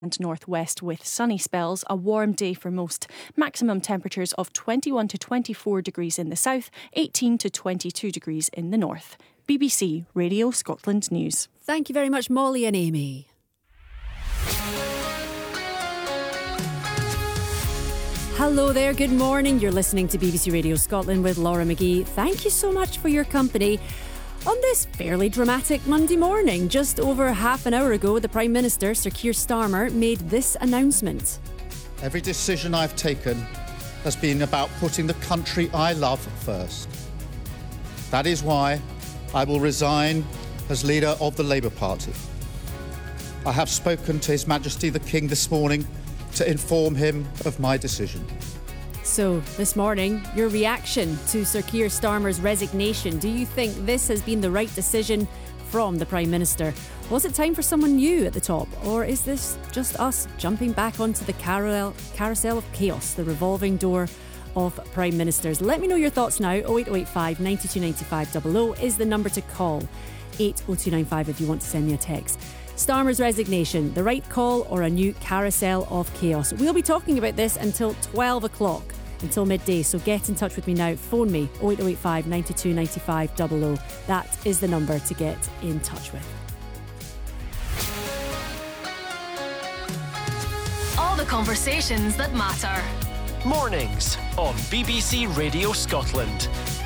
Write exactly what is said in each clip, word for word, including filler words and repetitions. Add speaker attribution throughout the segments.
Speaker 1: and northwest with sunny spells, a warm day for most. Maximum temperatures of twenty-one to twenty-four degrees in the south, eighteen to twenty-two degrees in the north. B B C Radio Scotland News.
Speaker 2: Thank you very much, Molly and Amy. Hello there, good morning. You're listening to B B C Radio Scotland with Laura McGee. Thank you so much for your company. On this fairly dramatic Monday morning, just over half an hour ago, the Prime Minister, Sir Keir Starmer, made this announcement.
Speaker 3: Every decision I've taken has been about putting the country I love first. That is why I will resign as leader of the Labour Party. I have spoken to His Majesty the King this morning to inform him of my decision.
Speaker 2: So, this morning, your reaction to Sir Keir Starmer's resignation. Do you think this has been the right decision from the Prime Minister? Was it time for someone new at the top? Or is this just us jumping back onto the carousel, carousel of chaos, the revolving door of Prime Ministers? Let me know your thoughts now. oh eight oh eight five, nine two nine five, zero zero is the number to call. eight oh two nine five if you want to send me a text. Starmer's resignation, the right call or a new carousel of chaos? We'll be talking about this until twelve o'clock, until midday, so get in touch with me now. Phone me, oh eight oh eight five, nine two nine five, zero zero. That is the number to get in touch with.
Speaker 4: All the conversations that matter.
Speaker 5: Mornings on B B C Radio Scotland.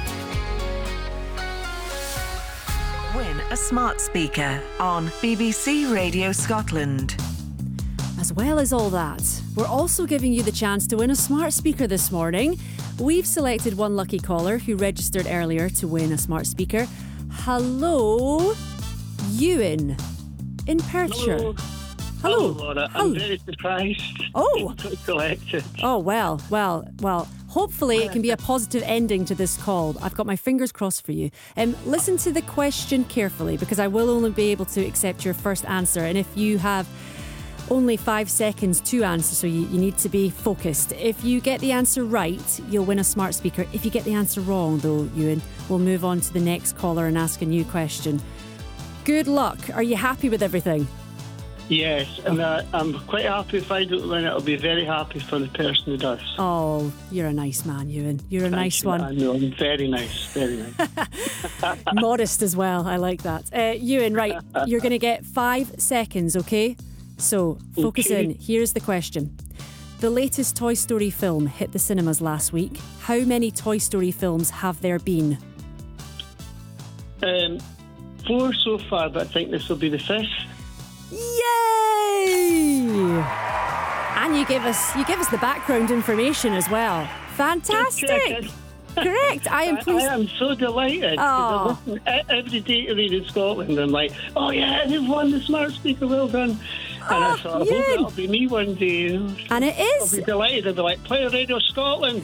Speaker 6: Win a smart speaker on B B C Radio Scotland.
Speaker 2: As well as all that, we're also giving you the chance to win a smart speaker this morning. We've selected one lucky caller who registered earlier to win a smart speaker. Hello, Ewan in Perthshire.
Speaker 7: Hello.
Speaker 2: Hello.
Speaker 7: Hello, Laura.
Speaker 2: Hello.
Speaker 7: I'm very surprised.
Speaker 2: Oh.
Speaker 7: Collected.
Speaker 2: Oh, well, well, well. Hopefully it can be a positive ending to this call. I've got my fingers crossed for you. Um, listen to the question carefully, because I will only be able to accept your first answer. And if you have only five seconds to answer, so you, you need to be focused. If you get the answer right, you'll win a smart speaker. If you get the answer wrong, though, Ewan, we'll move on to the next caller and ask a new question. Good luck. Are you happy with everything?
Speaker 7: Yes, and uh, I'm quite happy if I don't win. I'll be very happy for the person who does.
Speaker 2: Oh, you're a nice man, Ewan. You're a
Speaker 7: Thank
Speaker 2: nice
Speaker 7: you.
Speaker 2: one.
Speaker 7: I know, I'm very nice, very nice.
Speaker 2: Modest as well. I like that. Uh, Ewan, right, you're going to get five seconds, okay? So, focus
Speaker 7: Okay.
Speaker 2: in. Here's the question. The latest Toy Story film hit the cinemas last week. How many Toy Story films have there been?
Speaker 7: Um, four so far, but I think this will be the fifth.
Speaker 2: Yay! And you give us you give us the background information as well. Fantastic! Correct. I am pleased.
Speaker 7: I, I am so delighted. 'cause I
Speaker 2: Oh.
Speaker 7: listen e- every day to read in Scotland. I'm like, oh yeah, they've won the smart speaker. Well done. And
Speaker 2: Oh,
Speaker 7: I thought, I hope
Speaker 2: Ewan.
Speaker 7: that'll be me one day.
Speaker 2: And it
Speaker 7: I'll
Speaker 2: is.
Speaker 7: be delighted. I'll be like, play Radio Scotland.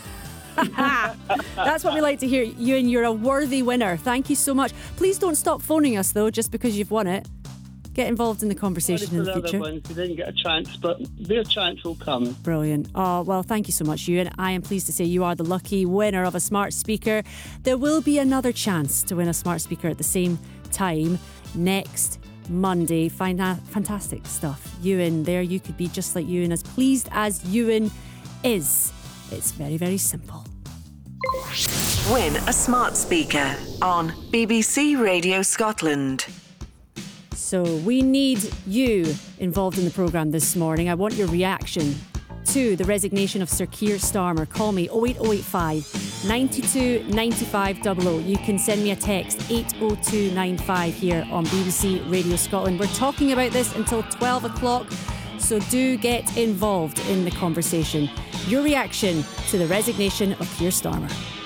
Speaker 2: That's what we like to hear. Ewan, you're a worthy winner. Thank you so much. Please don't stop phoning us, though, just because you've won it. Get involved in the conversation
Speaker 7: Sorry
Speaker 2: in
Speaker 7: for
Speaker 2: the
Speaker 7: the
Speaker 2: future.
Speaker 7: other ones who didn't get a chance, but their chance will come.
Speaker 2: Brilliant. Oh, well, thank you so much, Ewan. I am pleased to say you are the lucky winner of a smart speaker. There will be another chance to win a smart speaker at the same time next Monday. Fina- fantastic stuff. Ewan, there you could be just like Ewan, as pleased as Ewan is. It's very, very simple.
Speaker 6: Win a smart speaker on B B C Radio Scotland.
Speaker 2: So we need you involved in the programme this morning. I want your reaction to the resignation of Sir Keir Starmer. Call me oh eight oh eight five, nine two nine five, zero zero. You can send me a text eight oh two nine five here on B B C Radio Scotland. We're talking about this until twelve o'clock, so do get involved in the conversation. Your reaction to the resignation of Keir Starmer.